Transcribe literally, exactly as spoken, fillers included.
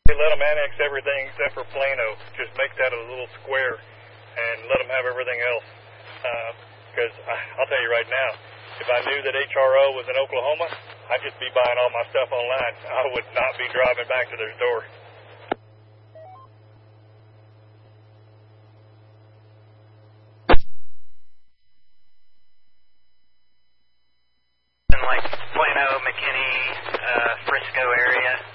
Let them annex everything except for Plano. Just make that a little square and let them have everything else. Because uh, I'll tell you right now, if I knew that H R O was in Oklahoma, I'd just be buying all my stuff online. I would not be driving back to their store. In like Plano, McKinney, uh, Frisco area.